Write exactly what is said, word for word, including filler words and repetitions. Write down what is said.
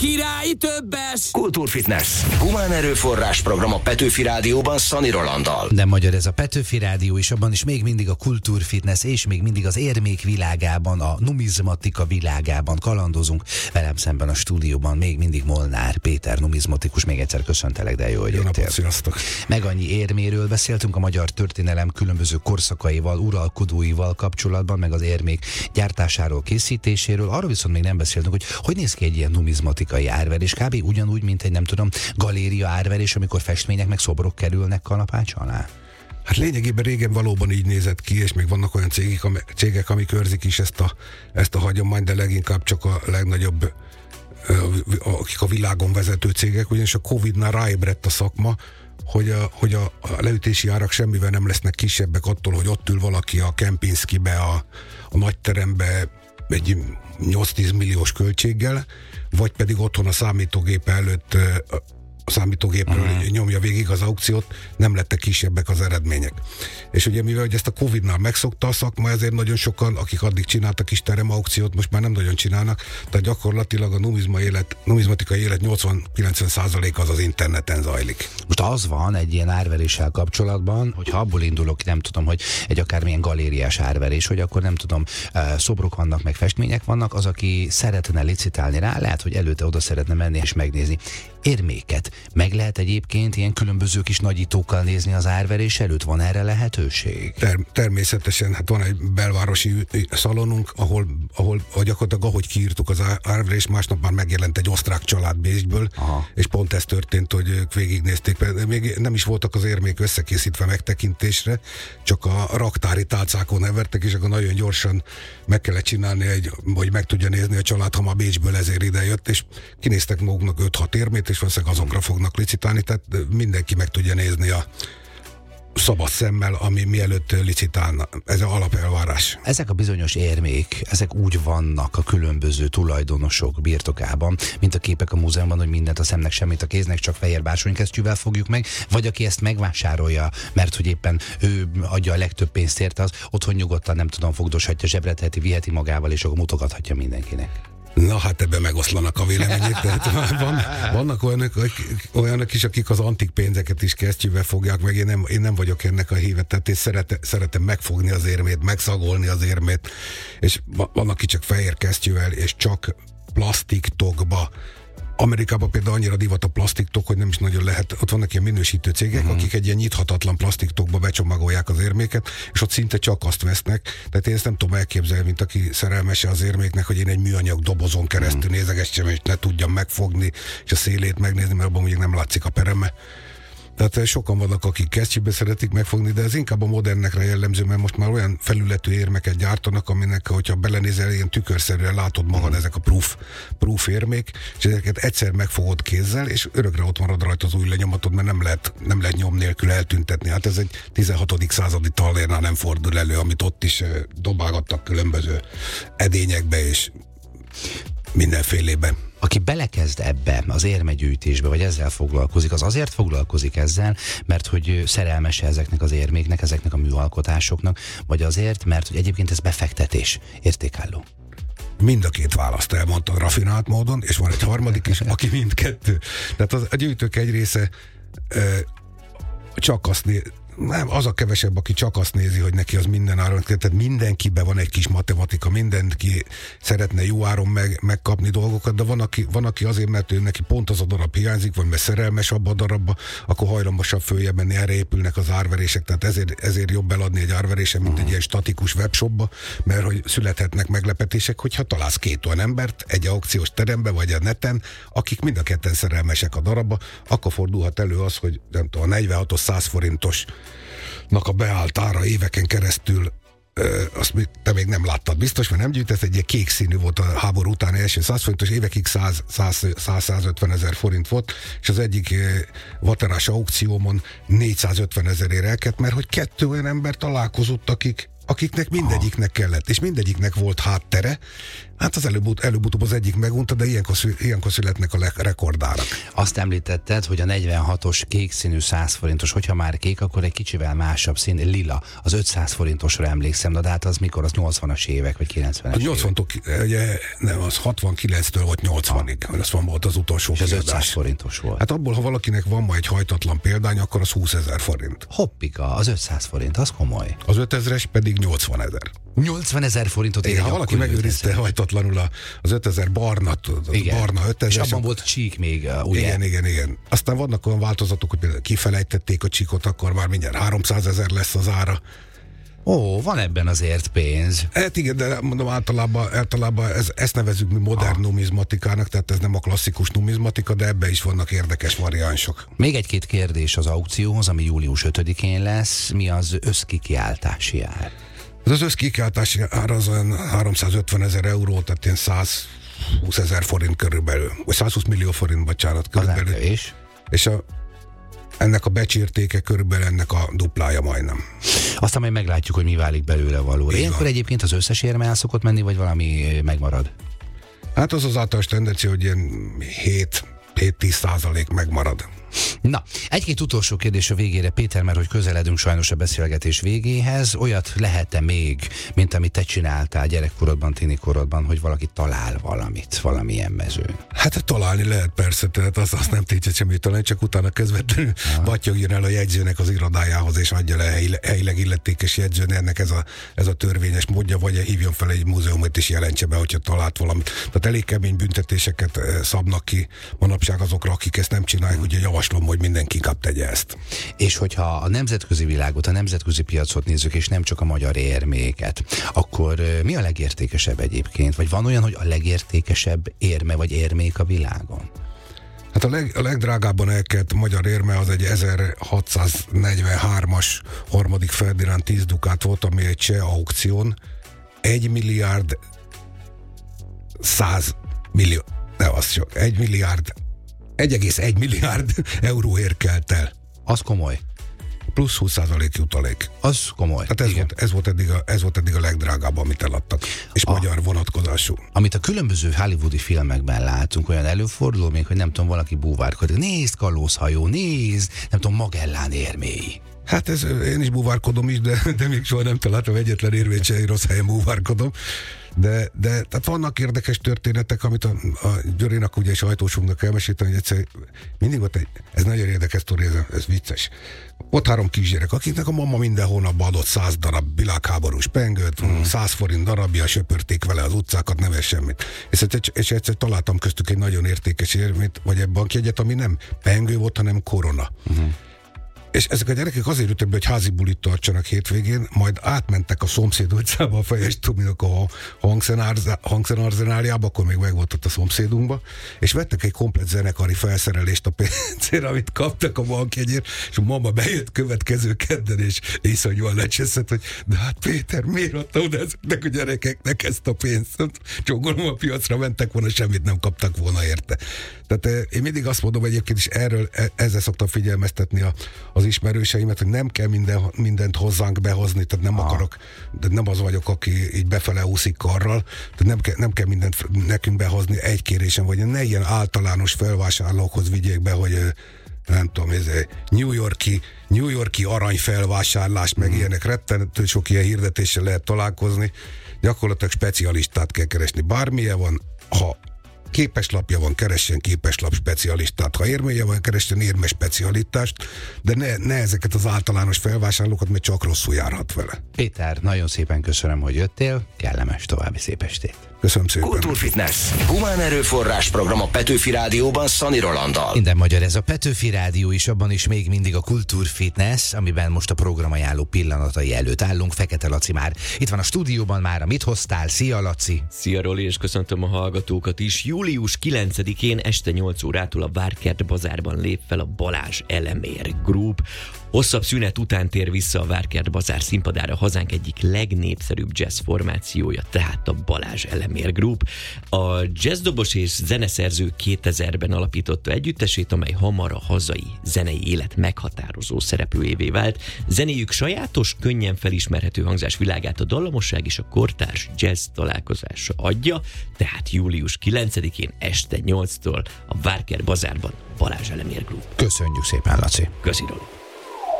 királyi többes! Kultúrfitness. Humán erőforrás program a Petőfi Rádióban Szani Rolanddal. De magyar ez a Petőfi Rádió, és abban is még mindig a kultúrfitness, és még mindig az érmék világában, a numizmatika világában kalandozunk. Velem szemben a stúdióban még mindig Molnár Péter, numizmatikus. Még egyszer köszöntelek, de jó, hogy Jó jöttél. napot, sziasztok! Meg annyi érméről beszéltünk, a magyar történelem különböző korszakaival, uralkodóival kapcsolatban, meg az érmék gyártásáról, készítéséről. Arról viszont még nem beszéltünk, hogy hogy néz ki egy ilyen numizmatikai árverés. Kb. Ugyanúgy, mint egy nem tudom, galéria árverés, amikor festmények meg szobrok kerülnek kalapács alá. Hát lényegében régen valóban így nézett ki, és még vannak olyan cégek, cégek amik őrzik is ezt a, ezt a hagyományt, de leginkább csak a legnagyobb, akik a világon vezető cégek, ugyanis a Covidnál ráébredt a szakma, hogy a, hogy a, a leütési árak semmivel nem lesznek kisebbek attól, hogy ott ül valaki a Kempinskibe, a, a nagyterembe egy nyolc-tíz milliós költséggel, vagy pedig otthon a számítógép előtt a számítógépről uh-huh. nyomja végig az aukciót, nem lettek kisebbek az eredmények. És ugye mivel hogy ezt a Covidnál megszokta a szakma, ezért nagyon sokan, akik addig csináltak is teremaukciót, most már nem nagyon csinálnak, tehát gyakorlatilag a numizma élet, numizmatikai élet nyolcvan-kilencven százalék az az interneten zajlik. Most az van egy ilyen árveréssel kapcsolatban, hogyha abból indulok, nem tudom, hogy egy akármilyen galériás árverés, hogy akkor nem tudom, szobrok vannak, meg festmények vannak, az, aki szeretne licitálni rá, lehet, hogy előtte oda szeretne menni és megnézni. Érméket meg lehet egyébként ilyen különböző kis nagyítókkal nézni az árverés előtt? Van erre lehetőség? Ter- természetesen, hát van egy belvárosi szalonunk, ahol, ahol gyakorlatilag ahogy kiírtuk az árverés, másnap már megjelent egy osztrák család Bécsből, aha. és pont ez történt, hogy ők végignézték. Még nem is voltak az érmék összekészítve megtekintésre, csak a raktári tálcákon hevertek, és akkor nagyon gyorsan meg kellett csinálni, egy, hogy meg tudja nézni a család, ha már Bécsből ezért ide jött, és kinéztek maguknak öt-hat érmét, és valószínűleg azokra fognak licitálni, tehát mindenki meg tudja nézni a szabad szemmel, ami mielőtt licitálna. Ez az alapelvárás. Ezek a bizonyos érmék, ezek úgy vannak a különböző tulajdonosok birtokában, mint a képek a múzeumban, hogy mindent a szemnek, semmit a kéznek, csak fehér bársonykesztyűvel fogjuk meg, vagy aki ezt megvásárolja, mert hogy éppen ő adja a legtöbb pénzt érte, az otthon nyugodtan, nem tudom, fogdoshatja, zsebreteheti, viheti magával, és akkor mutogathatja mindenkinek. Na hát ebben megoszlanak a vélemények, tehát van, vannak olyanok, olyanok is, akik az antik pénzeket is kesztyűvel fogják meg, én nem, én nem vagyok ennek a híve, tehát én szerete, szeretem megfogni az érmét, megszagolni az érmét, és van, aki csak fehér kesztyűvel, és csak plastik tokba. Amerikában például annyira divat a plastiktok, hogy nem is nagyon lehet. Ott vannak ilyen minősítő cégek, uh-huh. akik egy ilyen nyithatatlan plastiktokba becsomagolják az érméket, és ott szinte csak azt vesznek. Tehát én ezt nem tudom elképzelni, mint aki szerelmese az érméknek, hogy én egy műanyag dobozon keresztül uh-huh. nézegessem, és ne tudjam megfogni, és a szélét megnézni, mert abban még nem látszik a pereme. Tehát sokan vannak, akik kesztyűbe szeretik megfogni, de ez inkább a modernekre jellemző, mert most már olyan felületű érmeket gyártanak, aminek, hogyha belenézel, ilyen tükörszerűen látod magad, ezek a proof, proof érmék, és ezeket egyszer megfogod kézzel, és örökre ott marad rajta az új lenyomatod, mert nem lehet, nem lehet nyom nélkül eltüntetni. Hát ez egy tizenhatodik századi tallérnál nem fordul elő, amit ott is dobálgattak különböző edényekbe és mindenfélében. Aki belekezd ebbe az érmegyűjtésbe, vagy ezzel foglalkozik, az azért foglalkozik ezzel, mert hogy szerelmese ezeknek az érméknek, ezeknek a műalkotásoknak, vagy azért, mert hogy egyébként ez befektetés, értékálló. Mind a két választ elmondta rafinált módon, és van egy harmadik is, aki mindkettő. Tehát az, a gyűjtők egy része ö, csak azt né, nem, az a kevesebb, aki csak azt nézi, hogy neki az minden áron, tehát mindenkiben van egy kis matematika, mindenki szeretne jó áron meg, megkapni dolgokat, de van aki, van, aki azért, mert ő neki pont az a darab hiányzik, vagy mert szerelmes abba a darabba, akkor hajlamosabb följebb menni, erre épülnek az árverések, tehát ezért, ezért jobb eladni egy árverésen, mint egy ilyen statikus webshopba, mert hogy születhetnek meglepetések, hogyha találsz két olyan embert egy aukciós terembe, vagy a neten, akik mind a ketten szerelmesek a darabba, akkor fordulhat elő az, hogy nem tudom, a negyvenhatos száz forintos a beállt ára éveken keresztül, ö, azt te még nem láttad biztos, mert nem gyűjtesz, egy ilyen kék színű volt a háború utáni első száz forintos, évekig száz-százötven ezer forint volt, és az egyik ö, vaterás aukciómon négyszázötven ezerért elkedt, mert hogy kettő olyan ember találkozott, akik akiknek mindegyiknek kellett, és mindegyiknek volt háttere, Hát az előbb, előbb-utóbb az egyik megunta, de ilyenkor, ilyenkor születnek a rekordárak. Azt említetted, hogy a negyvenhatos kék színű száz forintos, hogyha már kék, akkor egy kicsivel másabb szín, lila. Az ötszáz forintosra emlékszem, de hát az mikor? Az nyolcvanas évek, vagy kilencvenes évek? A nyolcvantól, ugye, nem, az hatvankilenctől volt nyolcvanig, ah. az van volt az utolsó és az ötszáz forintos volt. Hát abból, ha valakinek van ma egy hajtatlan példány, akkor az húszezer forint. Hoppika, az ötszáz forint, az komoly. Az ötezres pedig nyolcvanezer. nyolcvanezer forintot ér. Ha valaki megőrizte hajtatlanul az ötezer barna, barna ötezer. És abban volt csík még, ugye? Igen, igen, igen. Aztán vannak olyan változatok, hogy például kifelejtették a csíkot, akkor már mindjárt háromszázezer lesz az ára. Ó, van ebben azért pénz. Hát igen, de mondom, általában, általában ez, ezt nevezzük mi modern ah. numizmatikának, tehát ez nem a klasszikus numizmatika, de ebben is vannak érdekes variánsok. Még egy-két kérdés az aukcióhoz, ami július ötödikén lesz. Mi az összkikiáltási ár? Ez az összkikiáltási ár az olyan háromszázötvenezer euró, tehát ilyen százhúszezer forint körülbelül, vagy százhúsz millió forint, bocsánat, körülbelül. És? És a ennek a becsértéke körülbelül ennek a duplája majdnem. Aztán majd meglátjuk, hogy mi válik belőle valóra. Ilyenkor egyébként az összes érme el szokott menni, vagy valami megmarad? Hát az az általános tendencia, hogy ilyen hét-tíz százalék megmarad. Na, egy-két utolsó kérdés a végére, Péter, mert hogy közeledünk sajnos a beszélgetés végéhez. Olyat lehet-e még, mint amit te csináltál gyerekkorodban, tinikorodban, hogy valaki talál valamit, valamilyen mezőn? Hát találni lehet persze, tehát azt, azt nem tétje semmit találni, csak utána közvetlenül battyogjon el a jegyzőnek az irodájához, és adja le helyileg illetékes jegyzőnek, ennek ez a, ez a törvényes módja, vagy hívjon fel egy múzeumot és jelentse be, hogyha talált valamit. Tehát elég kemény büntetéseket szabnak ki manapság azokra, akik ezt nem csinálják, ugye javaslom, hogy mindenki kap tegye ezt. És hogyha a nemzetközi világot, a nemzetközi piacot nézzük, és nem csak a magyar érméket, akkor mi a legértékesebb egyébként? Vagy van olyan, hogy a legértékesebb érme vagy érmék a világon? Hát a, leg, a legdrágábban elkelt magyar érme az egy ezerhatszáznegyvenhármas harmadik Ferdinand tíz dukát volt, ami egy cseh aukción. Egy milliárd száz millió, nem az csak, egy milliárd egy egész egy milliárd euróért kelt el. Az komoly. Plusz húsz százalék jutalék. Az komoly. Hát ez, volt, ez, volt eddig a, ez volt eddig a legdrágább, amit eladtak. És a, magyar vonatkozású. Amit a különböző hollywoodi filmekben látunk, olyan előforduló még, hogy nem tudom, valaki búvárkodik. Nézd, kalózhajó, nézd, nem tudom, Magellán érméi. Hát ez, én is búvárkodom is, de, de még soha nem találtam egyetlen érvényt, se rossz helyen búvárkodom. De, de tehát vannak érdekes történetek, amit a, a Györének ugye és ajtósunknak elmeséltem, hogy egyszer mindig volt egy, ez nagyon érdekes sztori, ez, ez vicces. Ott három kisgyerek, akiknek a mama minden hónapban adott száz darab világháborús pengőt, mm. száz forint darabja, söpörték vele az utcákat, nem ez semmit. És egyszer, és egyszer találtam köztük egy nagyon értékes érmét, vagy egy bankjegyet, ami nem pengő volt, hanem korona. Mm. És ezek a gyerekek azért jöttek be, hogy házi bulit tartsanak hétvégén, majd átmentek a szomszéd utcába, a Fejes Tominak a hangszerarzenáliába, akkor még meg volt ott a szomszédunkba, és vettek egy komplet zenekari felszerelést a pénzért, amit kaptak a bankjegyért, és a mama bejött következő kedden, és iszonyúan lecseszett, hogy de hát Péter, miért adta oda ezeknek a gyerekeknek ezt a pénzt? Csongolom, a piacra mentek volna, semmit nem kaptak volna érte. Tehát én mindig azt mondom egyébként, és erről ezzel szoktam figyelmeztetni a, az ismerőseimet, hogy nem kell minden, mindent hozzánk behozni, tehát nem Aha. akarok, de nem az vagyok, aki így befele úszik karral, tehát nem kell, nem kell mindent nekünk behozni egy kérésen, vagy ne ilyen általános felvásárlókhoz vigyék be, hogy nem tudom, ez New Yorki, New Yorki aranyfelvásárlás, meg mm. ilyenek, rettenető sok ilyen hirdetéssel lehet találkozni, gyakorlatilag specialistát kell keresni. Bármilyen van, ha képeslapja van, keressen képeslap specialistát. Ha érméje van, keressen érme specialistást, de ne, ne ezeket az általános felvásárlókat, mert csak rosszul járhat vele. Péter, nagyon szépen köszönöm, hogy jöttél. Kellemes további szép estét. Köszönöm szépen. Kultúrfitness. Humán erőforrás program a Petőfi Rádióban Szani Rolanddal. Minden magyar, ez a Petőfi Rádió is, abban is még mindig a Kultúrfitness, amiben most a programajánló pillanatai előtt állunk. Fekete Laci már itt van a stúdióban már, mit hoztál? Szia, Laci! Szia, Roli, és köszöntöm a hallgatókat is. július kilencedikén este nyolc órától a Várkert bazárban lép fel a Balázs Elemér Group. Hosszabb szünet után tér vissza a Várkert Bazár színpadára hazánk egyik legnépszerűbb jazz formációja, tehát a Balázs Elemér Group. A jazzdobos és zeneszerző kétezerben alapította együttesét, amely hamar a hazai zenei élet meghatározó szereplőjévé vált. Zenéjük sajátos, könnyen felismerhető hangzás világát a dallamosság és a kortárs jazz találkozása adja, tehát július kilencedikén este nyolctól a Várkert Bazárban Balázs Elemér Group. Köszönjük szépen, Laci. Köszi, Roli.